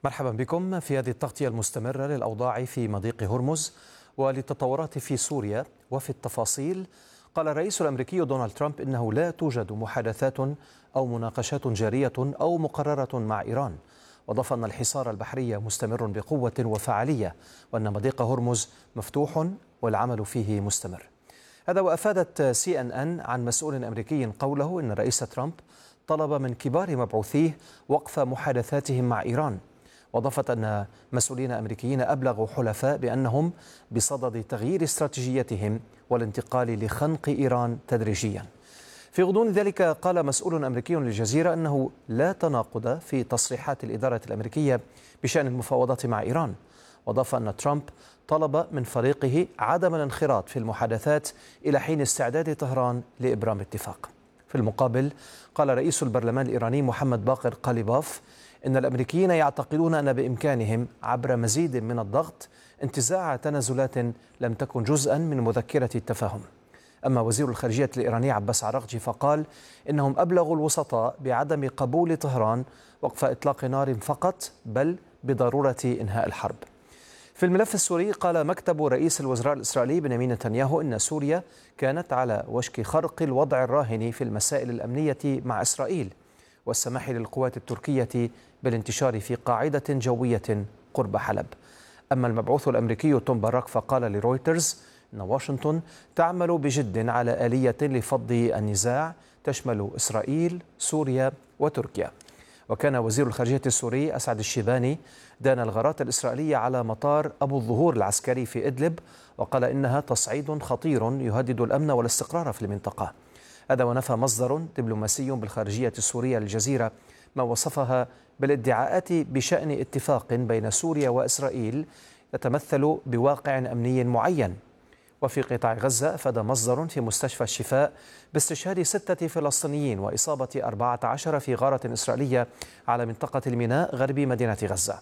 مرحبا بكم في هذه التغطية المستمرة للأوضاع في مضيق هرمز وللتطورات في سوريا. وفي التفاصيل، قال الرئيس الأمريكي دونالد ترامب إنه لا توجد محادثات أو مناقشات جارية أو مقررة مع إيران، وأضاف أن الحصار البحري مستمر بقوة وفعالية، وأن مضيق هرمز مفتوح والعمل فيه مستمر. هذا وأفادت CNN عن مسؤول أمريكي قوله إن الرئيس ترامب طلب من كبار مبعوثيه وقف محادثاتهم مع إيران، وأضافت أن مسؤولين أمريكيين أبلغوا حلفاء بأنهم بصدد تغيير استراتيجيتهم والانتقال لخنق إيران تدريجيا. في غضون ذلك، قال مسؤول أمريكي للجزيرة أنه لا تناقض في تصريحات الإدارة الأمريكية بشأن المفاوضات مع إيران، وأضاف أن ترامب طلب من فريقه عدم الانخراط في المحادثات إلى حين استعداد طهران لإبرام اتفاق. في المقابل، قال رئيس البرلمان الإيراني محمد باقر قاليباف إن الأمريكيين يعتقدون أن بإمكانهم عبر مزيد من الضغط انتزاع تنازلات لم تكن جزءا من مذكرة التفاهم. أما وزير الخارجية الإيراني عباس عراقجي فقال إنهم أبلغوا الوسطاء بعدم قبول طهران وقف إطلاق نار فقط، بل بضرورة إنهاء الحرب. في الملف السوري، قال مكتب رئيس الوزراء الإسرائيلي بنيامين نتنياهو إن سوريا كانت على وشك خرق الوضع الراهن في المسائل الأمنية مع إسرائيل والسماح للقوات التركية بالانتشار في قاعدة جوية قرب حلب. أما المبعوث الأمريكي توم باراك فقال لرويترز أن واشنطن تعمل بجد على آلية لفض النزاع تشمل إسرائيل، سوريا وتركيا. وكان وزير الخارجية السوري أسعد الشيباني دان الغارات الإسرائيلية على مطار أبو الظهور العسكري في إدلب، وقال إنها تصعيد خطير يهدد الأمن والاستقرار في المنطقة. هذا ونفى مصدر دبلوماسي بالخارجية السورية للجزيرة ما وصفها بالادعاءات بشأن اتفاق بين سوريا وإسرائيل يتمثل بواقع أمني معين. وفي قطاع غزة، أفاد مصدر في مستشفى الشفاء باستشهاد 6 فلسطينيين وإصابة 14 في غارة إسرائيلية على منطقة الميناء غربي مدينة غزة.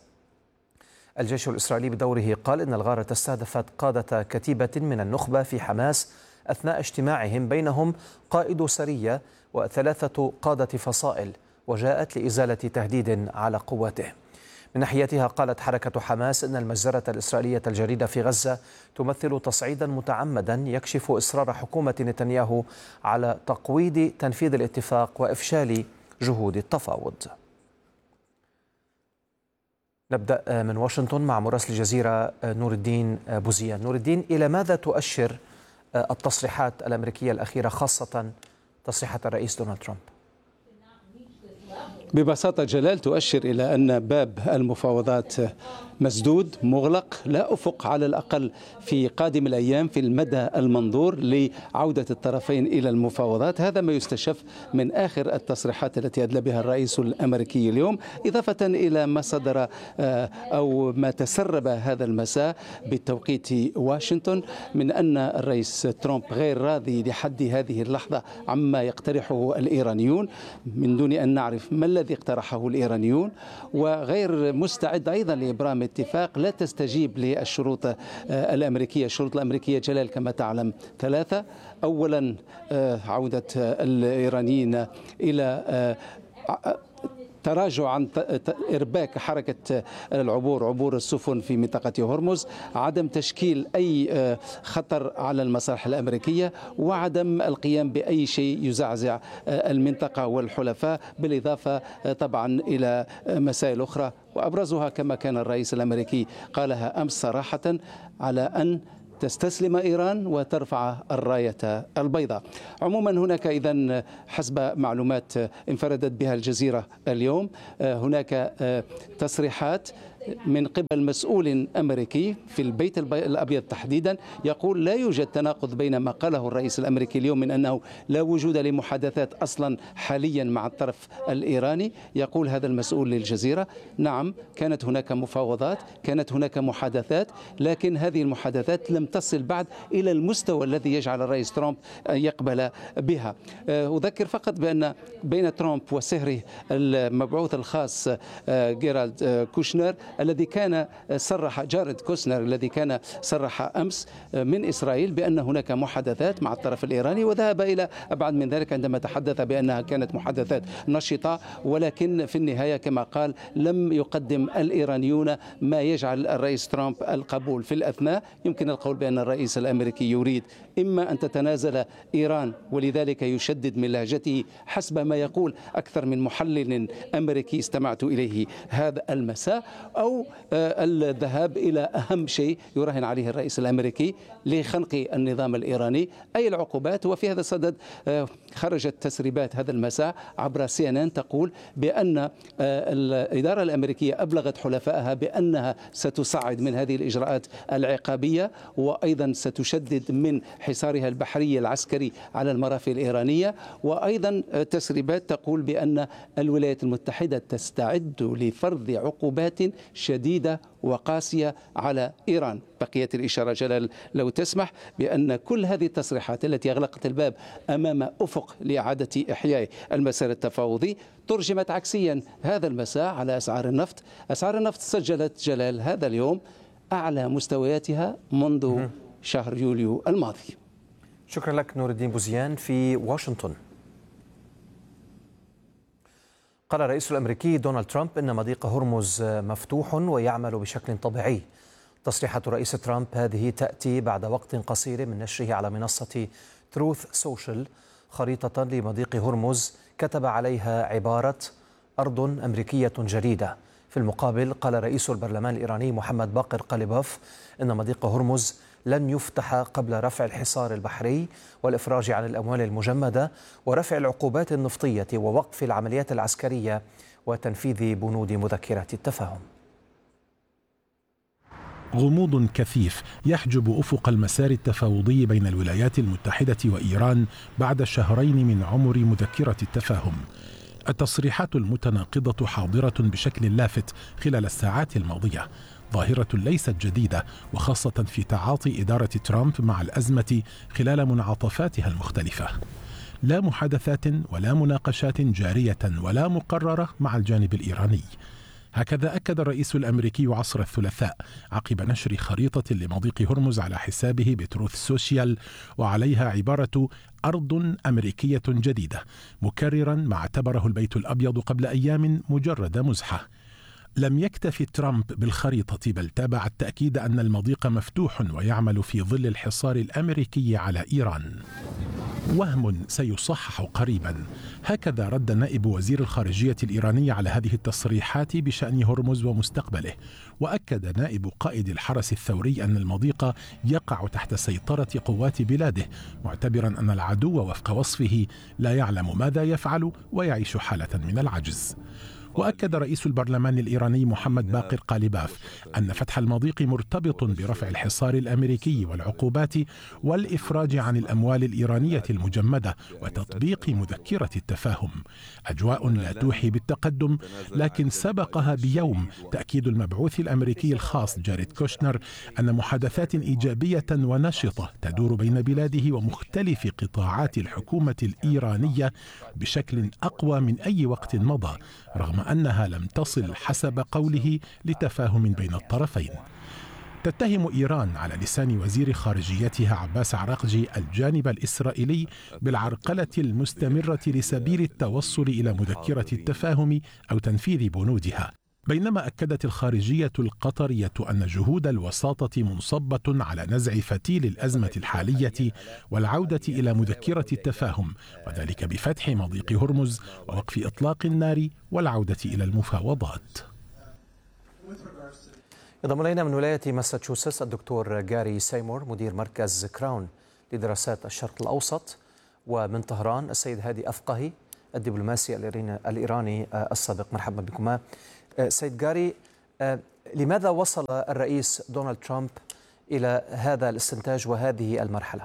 الجيش الإسرائيلي بدوره قال إن الغارة استهدفت قادة كتيبة من النخبة في حماس أثناء اجتماعهم، بينهم قائد سرية و3 قادة فصائل، وجاءت لإزالة تهديد على قواته. من ناحيتها، قالت حركة حماس إن المجزرة الإسرائيلية الجديدة في غزة تمثل تصعيدا متعمدا يكشف إصرار حكومة نتنياهو على تقويض تنفيذ الاتفاق وإفشال جهود التفاوض. نبدأ من واشنطن مع مراسل الجزيرة نور الدين بوزيان. نور الدين، إلى ماذا تؤشر التصريحات الأمريكية الأخيرة، خاصة تصريحات الرئيس دونالد ترامب؟ ببساطة جلال، تؤشر إلى أن باب المفاوضات مسدود مغلق، لا أفق على الأقل في قادم الأيام في المدى المنظور لعودة الطرفين إلى المفاوضات. هذا ما يستشف من آخر التصريحات التي أدلى بها الرئيس الأمريكي اليوم، إضافة إلى ما صدر أو ما تسرب هذا المساء بتوقيت واشنطن من أن الرئيس ترامب غير راضي لحد هذه اللحظة عما يقترحه الإيرانيون، من دون أن نعرف ما الذي اقترحه الإيرانيون، وغير مستعد أيضا لإبرام اتفاق لا تستجيب للشروط الأمريكية. الشروط الأمريكية جلال كما تعلم 3: أولا عودة الإيرانيين إلى تراجع عن إرباك حركة العبور، عبور السفن في منطقة هرمز، عدم تشكيل أي خطر على المصالح الأمريكية، وعدم القيام بأي شيء يزعزع المنطقة والحلفاء، بالإضافة طبعا إلى مسائل أخرى، وأبرزها كما كان الرئيس الأمريكي قالها أمس صراحة على أن تستسلم إيران وترفع الراية البيضاء. عموما هناك إذن حسب معلومات انفردت بها الجزيرة اليوم، هناك تصريحات من قبل مسؤول أمريكي في البيت الأبيض تحديدا يقول لا يوجد تناقض بين ما قاله الرئيس الأمريكي اليوم من أنه لا وجود لمحادثات أصلا حاليا مع الطرف الإيراني. يقول هذا المسؤول للجزيرة: نعم، كانت هناك مفاوضات، كانت هناك محادثات، لكن هذه المحادثات لم تصل بعد إلى المستوى الذي يجعل الرئيس ترامب يقبل بها. أذكر فقط بأن بين ترامب وسهره المبعوث الخاص جيرالد كوشنر الذي كان صرح جارد كوشنر الذي كان صرح أمس من إسرائيل بأن هناك محادثات مع الطرف الإيراني، وذهب إلى أبعد من ذلك عندما تحدث بأنها كانت محادثات نشطة، ولكن في النهاية كما قال لم يقدم الإيرانيون ما يجعل الرئيس ترامب القبول. في الأثناء يمكن القول بأن الرئيس الأمريكي يريد إما أن تتنازل إيران، ولذلك يشدد من لهجته حسب ما يقول أكثر من محلل أمريكي استمعت إليه هذا المساء، أو الذهاب إلى أهم شيء يراهن عليه الرئيس الأمريكي لخنق النظام الإيراني أي العقوبات. وفي هذا الصدد خرجت تسريبات هذا المساء عبر CNN تقول بأن الإدارة الأمريكية أبلغت حلفائها بأنها ستصعد من هذه الإجراءات العقابية، وأيضا ستشدد من حصارها البحري العسكري على المرافق الإيرانية. وأيضا تسريبات تقول بأن الولايات المتحدة تستعد لفرض عقوبات شديدة وقاسية على إيران. بقية الإشارة جلال لو تسمح بأن كل هذه التصريحات التي أغلقت الباب أمام أفق لإعادة إحياء المسار التفاوضي ترجمت عكسيا هذا المساء على أسعار النفط. أسعار النفط سجلت جلال هذا اليوم أعلى مستوياتها منذ شهر يوليو الماضي. شكرا لك نور الدين بوزيان في واشنطن. قال الرئيس الأمريكي دونالد ترامب إن مضيق هرمز مفتوح ويعمل بشكل طبيعي. تصريحات الرئيس ترامب هذه تأتي بعد وقت قصير من نشره على منصة تروث سوشيال خريطة لمضيق هرمز كتب عليها عبارة أرض أمريكية جديدة. في المقابل قال رئيس البرلمان الإيراني محمد باقر قليباف إن مضيق هرمز لن يفتح قبل رفع الحصار البحري والإفراج عن الأموال المجمدة ورفع العقوبات النفطية ووقف العمليات العسكرية وتنفيذ بنود مذكرات التفاهم. غموض كثيف يحجب أفق المسار التفاوضي بين الولايات المتحدة وإيران بعد شهرين من عمر مذكرة التفاهم. التصريحات المتناقضة حاضرة بشكل لافت خلال الساعات الماضية، ظاهرة ليست جديدة وخاصة في تعاطي إدارة ترامب مع الأزمة خلال منعطفاتها المختلفة. لا محادثات ولا مناقشات جارية ولا مقررة مع الجانب الإيراني. هكذا أكد الرئيس الأمريكي عصر الثلاثاء عقب نشر خريطة لمضيق هرمز على حسابه بتروث سوشيال وعليها عبارة أرض أمريكية جديدة، مكررا ما اعتبره البيت الأبيض قبل أيام مجرد مزحة. لم يكتف ترامب بالخريطة بل تابع التأكيد أن المضيق مفتوح ويعمل في ظل الحصار الأمريكي على إيران. وهم سيصحح قريبا. هكذا رد نائب وزير الخارجية الإيراني على هذه التصريحات بشأن هرمز ومستقبله. وأكد نائب قائد الحرس الثوري أن المضيق يقع تحت سيطرة قوات بلاده، معتبرا أن العدو وفق وصفه لا يعلم ماذا يفعل ويعيش حالة من العجز. وأكد رئيس البرلمان الإيراني محمد باقر قليباف أن فتح المضيق مرتبط برفع الحصار الأمريكي والعقوبات والإفراج عن الأموال الإيرانية المجمدة وتطبيق مذكرة التفاهم. أجواء لا توحي بالتقدم، لكن سبقها بيوم تأكيد المبعوث الأمريكي الخاص جارد كوشنر أن محادثات إيجابية ونشطة تدور بين بلاده ومختلف قطاعات الحكومة الإيرانية بشكل أقوى من أي وقت مضى، رغم أنها لم تصل حسب قوله لتفاهم بين الطرفين. تتهم إيران على لسان وزير خارجيتها عباس عراقجي الجانب الإسرائيلي بالعرقلة المستمرة لسبيل التوصل إلى مذكرة التفاهم أو تنفيذ بنودها، بينما أكدت الخارجية القطرية أن جهود الوساطة منصبة على نزع فتيل الأزمة الحالية والعودة إلى مذكرة التفاهم، وذلك بفتح مضيق هرمز ووقف إطلاق النار والعودة إلى المفاوضات. ينضم إلينا من ولاية ماساتشوستس الدكتور جاري سيمور مدير مركز كراون لدراسات الشرق الأوسط، ومن طهران السيد هادي أفقهي الدبلوماسي الإيراني السابق. مرحبا بكما. سيد جاري، لماذا وصل الرئيس دونالد ترامب إلى هذا الاستنتاج وهذه المرحلة؟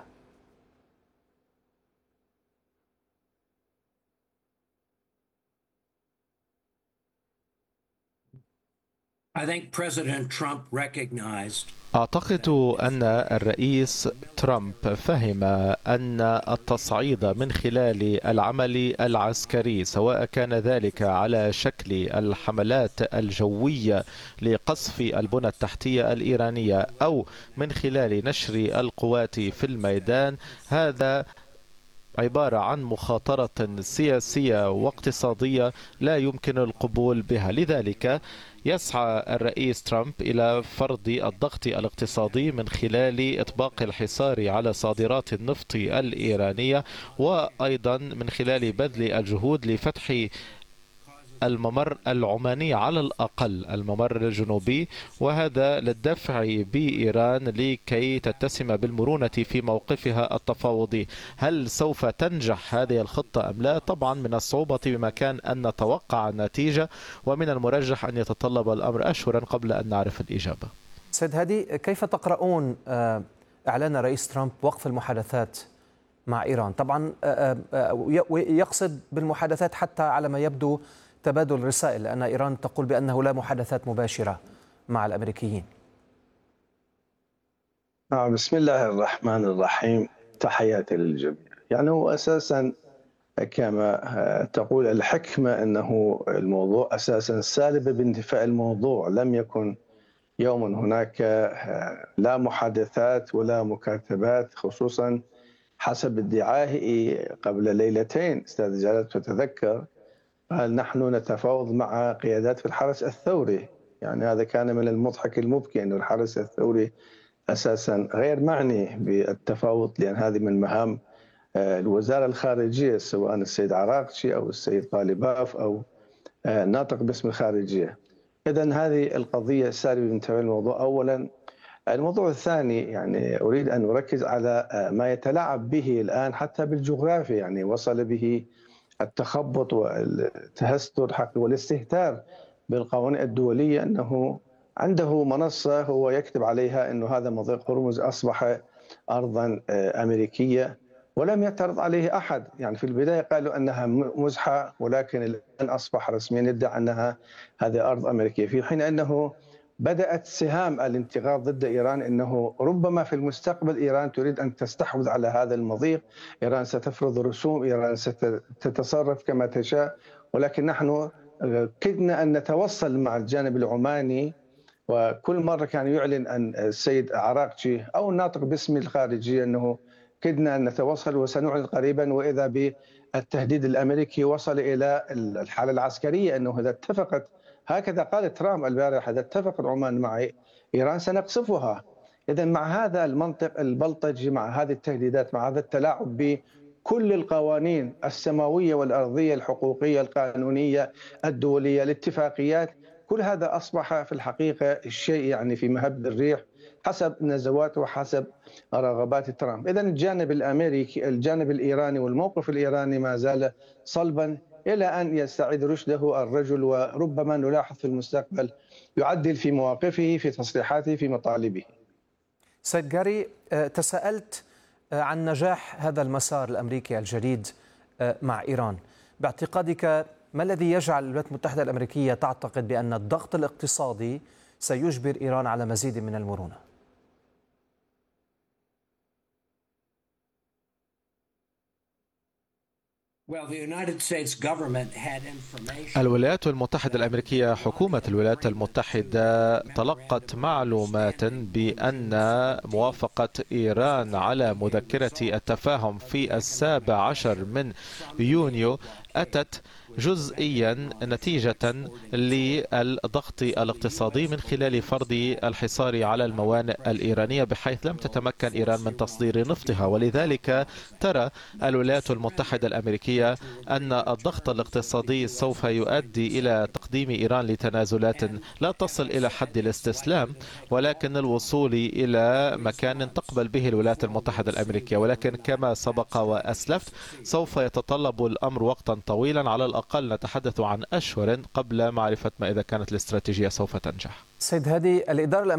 I think President Trump recognized أعتقد أن الرئيس ترامب فهم أن التصعيد من خلال العمل العسكري، سواء كان ذلك على شكل الحملات الجوية لقصف البنى التحتية الإيرانية أو من خلال نشر القوات في الميدان، هذا عبارة عن مخاطرة سياسية واقتصادية لا يمكن القبول بها. لذلك يسعى الرئيس ترامب إلى فرض الضغط الاقتصادي من خلال إطباق الحصار على صادرات النفط الإيرانية، وأيضا من خلال بذل الجهود لفتح الممر العماني، على الأقل الممر الجنوبي، وهذا للدفع بإيران لكي تتسم بالمرونة في موقفها التفاوضي. هل سوف تنجح هذه الخطة أم لا؟ طبعا من الصعوبة بمكان أن نتوقع النتيجة، ومن المرجح أن يتطلب الأمر أشهرا قبل أن نعرف الإجابة. سيد هادي، كيف تقرؤون إعلان رئيس ترامب وقف المحادثات مع إيران؟ طبعا يقصد بالمحادثات حتى على ما يبدو تبادل رسائل، لأن إيران تقول بأنه لا محادثات مباشرة مع الأمريكيين. بسم الله الرحمن الرحيم، تحياتي للجميع. يعني هو أساسا كما تقول الحكمة أنه الموضوع أساسا سالب بانتفاء الموضوع، لم يكن يوم هناك لا محادثات ولا مكاتبات، خصوصا حسب ادعائه قبل ليلتين أستاذ جلال تتذكر قال نحن نتفاوض مع قيادات في الحرس الثوري. يعني هذا كان من المضحك المبكي أن الحرس الثوري أساسا غير معني بالتفاوض، لأن هذه من مهام الوزارة الخارجية، سواء السيد عراقشي أو السيد طالباف أو ناطق باسم الخارجية. إذن هذه القضية سالبة بانتباه الموضوع أولا. الموضوع الثاني، يعني أريد أن أركز على ما يتلاعب به الآن حتى بالجغرافيا، يعني وصل به التخبط والتهستر والاستهتار بالقوانين الدولية، أنه عنده منصة هو يكتب عليها أنه هذا مضيق هرمز أصبح أرضا أمريكية، ولم يعترض عليه أحد. يعني في البداية قالوا أنها مزحة، ولكن الآن أصبح رسميا يدعي أنها هذه أرض أمريكية، في حين أنه بدأت سهام الانتقاد ضد إيران أنه ربما في المستقبل إيران تريد أن تستحوذ على هذا المضيق، إيران ستفرض رسوم، إيران ستتصرف كما تشاء. ولكن نحن كدنا أن نتوصل مع الجانب العماني، وكل مرة كان يعلن أن السيد عراقشي أو الناطق باسم الخارجية أنه كدنا أن نتوصل وسنعلن قريبا، وإذا بالتهديد الأمريكي وصل إلى الحالة العسكرية، أنه إذا اتفقت، هكذا قال ترامب البارحة، إذا اتفق عمان مع إيران سنقصفها. إذا مع هذا المنطق البلطجي، مع هذه التهديدات، مع هذا التلاعب بكل القوانين السماوية والأرضية الحقوقية القانونية الدولية الاتفاقيات، كل هذا أصبح في الحقيقة الشيء يعني في مهب الريح حسب نزوات وحسب رغبات ترامب. إذا الجانب الأمريكي، الجانب الإيراني والموقف الإيراني ما زال صلبا إلى أن يستعيد رشده الرجل، وربما نلاحظ في المستقبل يعدل في مواقفه، في تصريحاته، في مطالبه. سيد جاري، تساءلت عن نجاح هذا المسار الأمريكي الجديد مع إيران. باعتقادك ما الذي يجعل الولايات المتحدة الأمريكية تعتقد بأن الضغط الاقتصادي سيجبر إيران على مزيد من المرونة؟ الولايات المتحدة الأمريكية، حكومة الولايات المتحدة تلقت معلومات بأن موافقة إيران على مذكرة التفاهم في 17 من يونيو أتت جزئيا نتيجة للضغط الاقتصادي من خلال فرض الحصار على الموانئ الإيرانية، بحيث لم تتمكن إيران من تصدير نفطها. ولذلك ترى الولايات المتحدة الأمريكية أن الضغط الاقتصادي سوف يؤدي إلى تقديم إيران لتنازلات لا تصل إلى حد الاستسلام، ولكن الوصول إلى مكان تقبل به الولايات المتحدة الأمريكية. ولكن كما سبق وأسلفت سوف يتطلب الأمر وقتا طويلا، على الأقل نتحدث عن أشهر قبل معرفة ما إذا كانت الاستراتيجية سوف تنجح. سيد هادي، الإدارة